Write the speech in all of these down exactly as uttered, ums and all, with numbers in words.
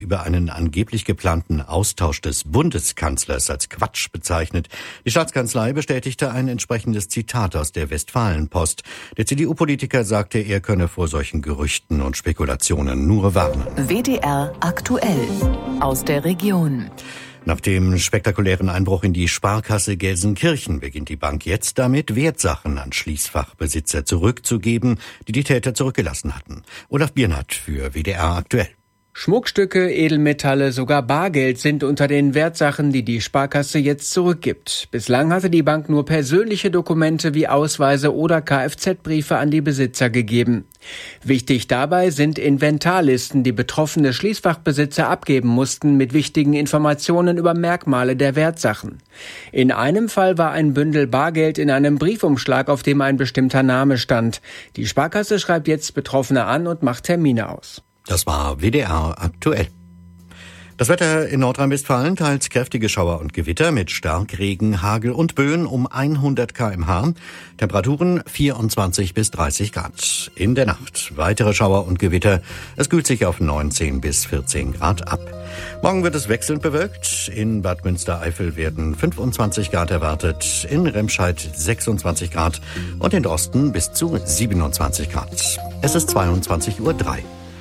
über einen angeblich geplanten Austausch des Bundeskanzlers als Quatsch bezeichnet. Die Staatskanzlei bestätigte ein entsprechendes Zitat aus der Westfalenpost. Der C D U-Politiker sagte, er könne vor solchen Gerüchten und Spekulationen nur warnen. W D R aktuell aus der Region. Nach dem spektakulären Einbruch in die Sparkasse Gelsenkirchen beginnt die Bank jetzt damit, Wertsachen an Schließfachbesitzer zurückzugeben, die die Täter zurückgelassen hatten. Olaf Biernat für W D R aktuell. Schmuckstücke, Edelmetalle, sogar Bargeld sind unter den Wertsachen, die die Sparkasse jetzt zurückgibt. Bislang hatte die Bank nur persönliche Dokumente wie Ausweise oder Kfz-Briefe an die Besitzer gegeben. Wichtig dabei sind Inventarlisten, die betroffene Schließfachbesitzer abgeben mussten mit wichtigen Informationen über Merkmale der Wertsachen. In einem Fall war ein Bündel Bargeld in einem Briefumschlag, auf dem ein bestimmter Name stand. Die Sparkasse schreibt jetzt Betroffene an und macht Termine aus. Das war W D R aktuell. Das Wetter in Nordrhein-Westfalen teils kräftige Schauer und Gewitter mit Starkregen, Hagel und Böen um hundert Kilometer pro Stunde. Temperaturen vierundzwanzig bis dreißig Grad. In der Nacht weitere Schauer und Gewitter. Es kühlt sich auf neunzehn bis vierzehn Grad ab. Morgen wird es wechselnd bewölkt. In Bad Münstereifel werden fünfundzwanzig Grad erwartet, in Remscheid sechsundzwanzig Grad und in Dorsten bis zu siebenundzwanzig Grad. Es ist zweiundzwanzig Uhr drei.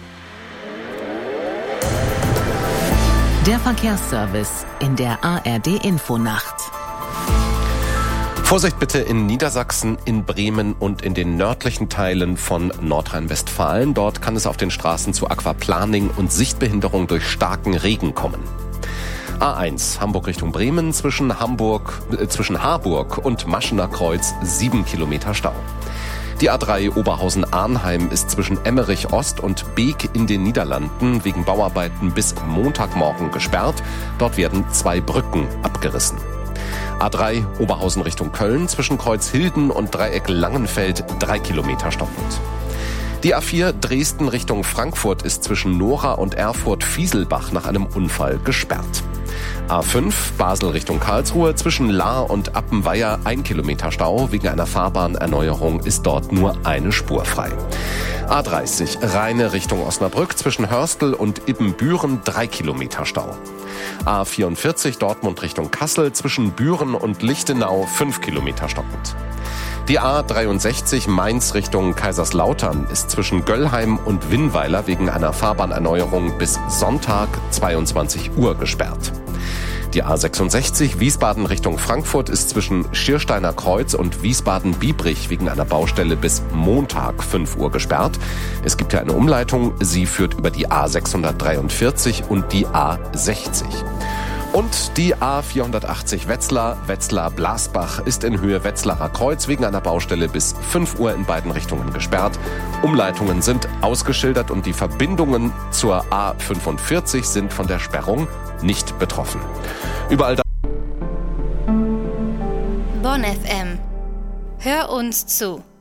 Der Verkehrsservice in der A R D-Infonacht. Vorsicht bitte in Niedersachsen, in Bremen und in den nördlichen Teilen von Nordrhein-Westfalen. Dort kann es auf den Straßen zu Aquaplaning und Sichtbehinderung durch starken Regen kommen. A eins, Hamburg Richtung Bremen, zwischen Hamburg, äh, zwischen Harburg und Maschener Kreuz sieben Kilometer Stau. Die A drei Oberhausen-Arnheim ist zwischen Emmerich Ost und Beek in den Niederlanden wegen Bauarbeiten bis Montagmorgen gesperrt. Dort werden zwei Brücken abgerissen. A drei Oberhausen Richtung Köln zwischen Kreuzhilden und Dreieck Langenfeld drei Kilometer stockend. Die A vier Dresden Richtung Frankfurt ist zwischen Nora und Erfurt-Fieselbach nach einem Unfall gesperrt. A fünf Basel Richtung Karlsruhe zwischen Lahr und Appenweier ein Kilometer Stau. Wegen einer Fahrbahnerneuerung ist dort nur eine Spur frei. A dreißig Rheine Richtung Osnabrück zwischen Hörstel und Ibbenbüren drei Kilometer Stau. A vierundvierzig Dortmund Richtung Kassel zwischen Büren und Lichtenau fünf Kilometer stockend. Die A dreiundsechzig Mainz Richtung Kaiserslautern ist zwischen Göllheim und Winnweiler wegen einer Fahrbahnerneuerung bis Sonntag zweiundzwanzig Uhr gesperrt. Die A sechsundsechzig Wiesbaden Richtung Frankfurt ist zwischen Schiersteiner Kreuz und Wiesbaden-Biebrich wegen einer Baustelle bis Montag fünf Uhr gesperrt. Es gibt ja eine Umleitung, sie führt über die A sechshundertdreiundvierzig und die A sechzig. Und die A vierhundertachtzig Wetzlar, Wetzlar-Blasbach ist in Höhe Wetzlarer Kreuz wegen einer Baustelle bis fünf Uhr in beiden Richtungen gesperrt. Umleitungen sind ausgeschildert und die Verbindungen zur A fünfundvierzig sind von der Sperrung nicht betroffen. Überall da Bonn F M. Hör uns zu.